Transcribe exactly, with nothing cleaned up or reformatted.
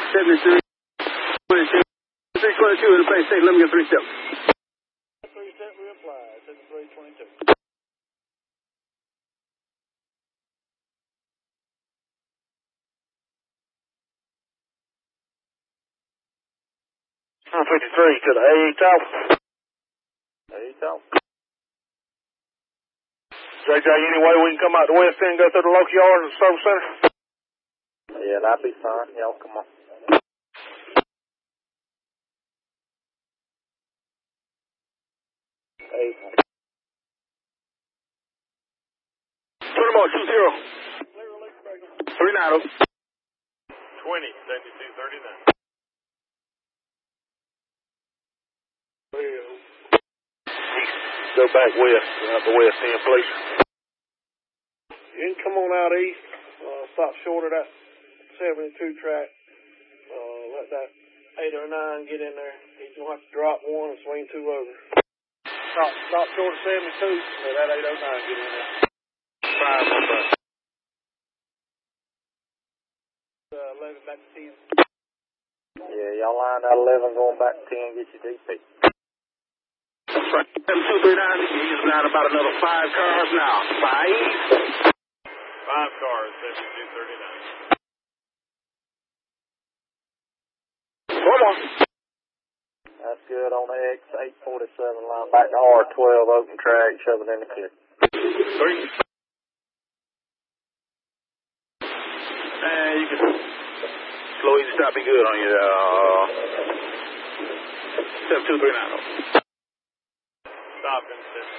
seventy-three, twenty-two, three twenty-two in the place station. Let me get three step. Three step reapply, seventy-three twenty-two. fifty-three to the A eight Tower. A eight Tower. J J, any way we can come out the west end and go through the local yard and service center? Yeah, that'd be fine. Y'all come on. Eight. Put them on, two zero. Three nine oh. Twenty, seventy-two, thirty-nine. Go back west, out the west end, please. You can come on out east, uh, stop short of that seventy-two track, uh, let that eight oh nine get in there. He's going to have to drop one and swing two over. Stop, stop short of seventy-two, let that eight oh nine get in there. Five, five. Uh, eleven back to ten. Yeah, y'all line out eleven going back to ten, get your D P. seven two three nine, he's down about another five cars now. Five. Five cars, seventy-two thirty-nine. Come on. That's good on the X eight forty-seven line. Back to R twelve, open track, shove it in the clear. Three. And you can slow easy stop, be good on you. Uh, seven two three nine. Stop and